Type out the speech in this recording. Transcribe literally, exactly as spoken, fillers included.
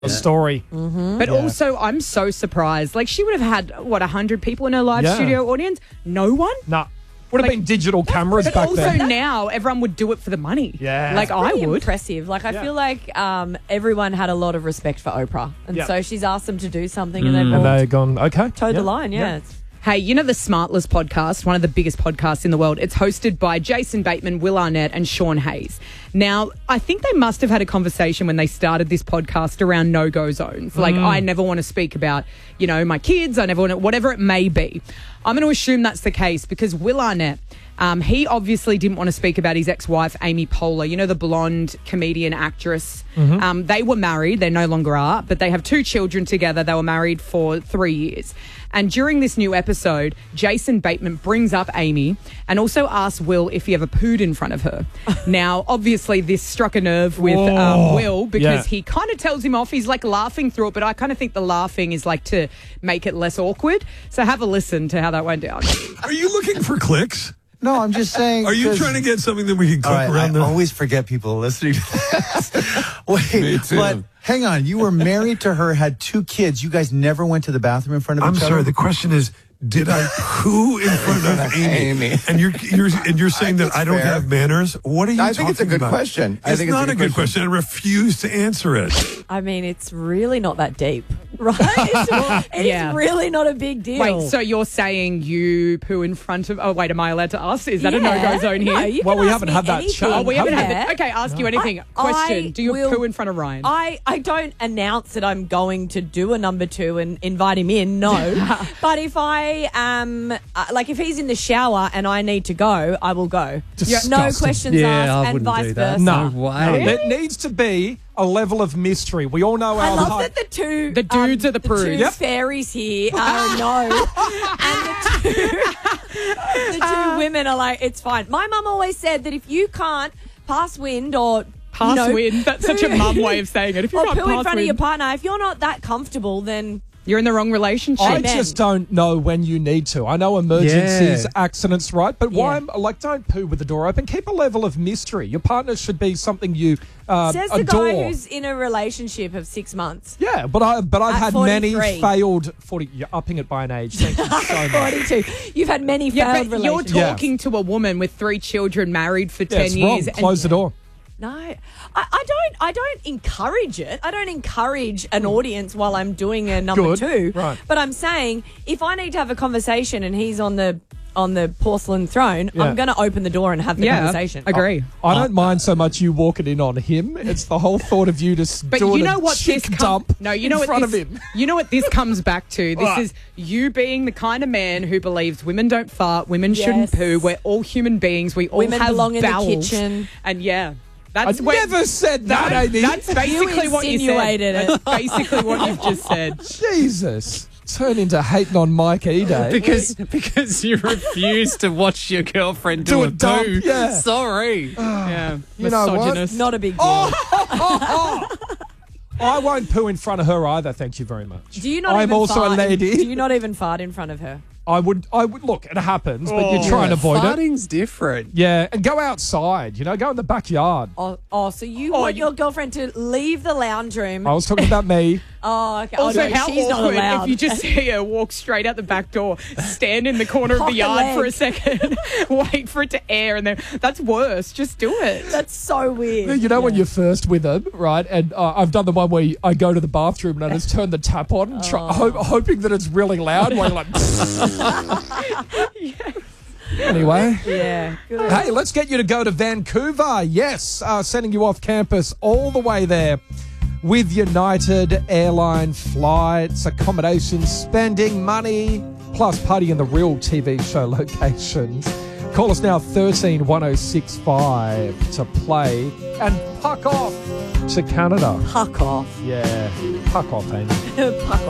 a story. Mm-hmm. But Yeah. also, I'm so surprised. Like, she would have had, what, one hundred people in her live Yeah. studio audience? No one? Nah. Would have Like, been digital cameras But back also then. now, everyone would do it for the money. Yeah. Like, I Pretty would. impressive. Like, I Yeah. feel like um, everyone had a lot of respect for Oprah. And Yeah. so she's asked them to do something and they've And all they're gone, okay. towed yeah, the line. Yeah. yeah. It's- Hey, you know the Smartless podcast, one of the biggest podcasts in the world? It's hosted by Jason Bateman, Will Arnett, and Sean Hayes. Now, I think they must have had a conversation when they started this podcast around no-go zones. Like, I never want to speak about, you know, my kids. I never want to, whatever it may be. I'm going to assume that's the case because Will Arnett, um, he obviously didn't want to speak about his ex-wife, Amy Poehler, you know, the blonde comedian actress. Um, they were married. They no longer are, but they have two children together. They were married for three years. And during this new episode, Jason Bateman brings up Amy and also asks Will if he ever pooed in front of her. Now, obviously, this struck a nerve with um, Whoa. Will because Yeah. he kind of tells him off. He's like laughing through it, but I kind of think the laughing is like to make it less awkward. So have a listen to how that went down. Are you looking for clicks? No, I'm just saying. Are you 'cause- trying to get something that we can click All right, I around the... always forget people are listening to this. Wait, Me too. but hang on. You were married to her, had two kids. You guys never went to the bathroom in front of I'm each sorry, other? the question is, did I poo in front of Amy? Amy. And you're you're and you're saying that it's I don't fair. have manners? What are you I talking think it's a good about? question. I It's think it's not a a good good question. I refuse to answer it. I mean, it's really not that deep, right? It's, it's Yeah. really not a big deal. Wait, so you're saying you poo in front of... Oh, wait, am I allowed to ask? Is that a Yeah. no-go zone here? No, you Well, can we ask haven't me had that anything. chat. Oh, we haven't Yeah. had that. Okay, ask you anything. I- Question, I do you will- poo in front of Ryan? I, I don't announce that I'm going to do a number two and invite him in, no. But if I, um, uh, like if he's in the shower and I need to go, I will go. Disgusting. No questions Yeah, asked I and wouldn't vice do that. versa. No, No way. There needs to be a level of mystery. We all know I our love part- that the two The dudes um, are the prudes. two Yep. fairies here are no, and the two, the two women are like, it's fine. My mum always said that if you can't pass wind or Pass you know, wind. That's such a poo- mum way of saying it. If you or can't poo in pass front of wind, your partner, if you're not that comfortable, then you're in the wrong relationship. I Amen. just don't know when you need to. I know emergencies, Yeah. accidents, right? But why, Yeah. like, don't poo with the door open. Keep a level of mystery. Your partner should be something you uh, says the adore. guy who's in a relationship of six months. yeah, but I but I've At had many forty-three. failed forty. You're upping it by an age. Thank you so much. forty-two. You've had many Yeah, failed but you're relationships. Yeah. talking to a woman with three children, married for Yeah, ten it's years. wrong. Close the door. No, I, I don't. I don't encourage it. I don't encourage an audience while I'm doing a number Good. two. Right. But I'm saying if I need to have a conversation and he's on the on the porcelain throne, Yeah. I'm going to open the door and have the yeah, conversation. agree. I don't mind so much you walking in on him. It's the whole thought of you just But doing you know a what chick this com- dump No, you in know what front this, of him. You know what this comes back to. This What? is you being the kind of man who believes women don't fart, women shouldn't Yes. poo. We're all human beings. We all Women have belong in the bowels. kitchen. And yeah, I that's where- never said that, That's, Amy. that's basically what you insinuated said. it. That's basically what you've just said. Jesus. Turn into hating on Mike E-Day. Because because you refuse to watch your girlfriend do, Do a, a dump, poo. yeah. Sorry. Yeah, You know what? misogynist. Not a big deal. Oh! I won't poo in front of her either, thank you very much. Do you not I'm even also fart a in- lady. do you not even fart in front of her? I would, I would look. It happens, but you try and avoid it. Farting's different. Yeah, and go outside. You know, go in the backyard. Oh, oh so you Oh, want you- your girlfriend to leave the lounge room? I was talking about me. Oh, okay. Also, oh, no, how she's not awkward allowed. if you just see her walk straight out the back door, stand in the corner of Cock the a yard for a leg. second, wait for it to air, and then that's worse. Just do it. That's so weird. You know when Yeah. you're first with them, right? And uh, I've done the one where I go to the bathroom and I just turn the tap on, and try, Oh. ho- hoping that it's really loud. While you're like, anyway. Yeah. Good. Hey, let's get you to go to Vancouver. Yes, uh, sending you off campus all the way there with United Airline flights, accommodation, spending money, plus party in the real T V show locations. Call us now, thirteen one oh six five to play and puck off to Canada. Puck off. Yeah, puck off, Amy. Puck off.